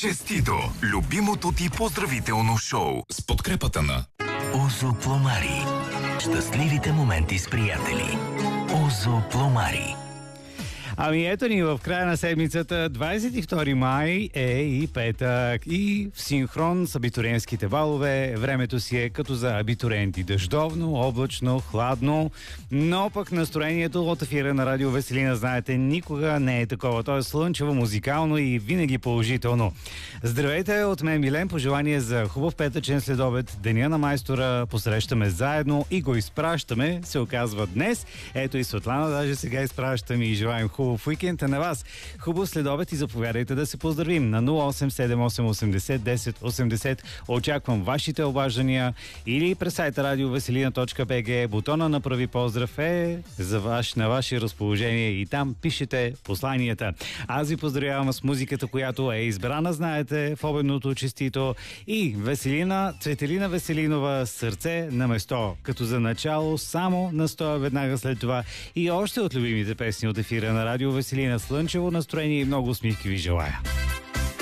Честито! Любимото ти поздравително шоу с подкрепата на Озо Пломари. Щастливите моменти с приятели. Озо Пломари. Ами ето ни в края на седмицата, 22 май е и петък и в синхрон с абитуриентските балове времето си е като за абитуриенти. Дъждовно, облачно, хладно, но пък настроението от ефира на Радио Веселина, знаете, никога не е такова. То е слънчево, музикално и винаги положително. Здравейте от мен, Милен, пожелание за хубав петъчен следобед, Деня на майстора, посрещаме заедно и го изпращаме, се оказва днес. Ето и Светлана, даже сега изпращаме и желаем хубав уикенд на вас. Хубав следобед и заповядайте да се поздравим на 0878801080. Очаквам вашите обаждания или през сайта radioveselina.bg. Бутона направи поздрав е на ваше разположение и там пишете посланията. Аз ви поздравявам с музиката, която е избрана, знаете, в обедното честито и Веселина, Цветелина Веселинова, Сърце на место. Като за начало само настоя веднага след това и още от любимите песни от ефира на Радио Веселина. Слънчево настроение и много усмивки ви желая.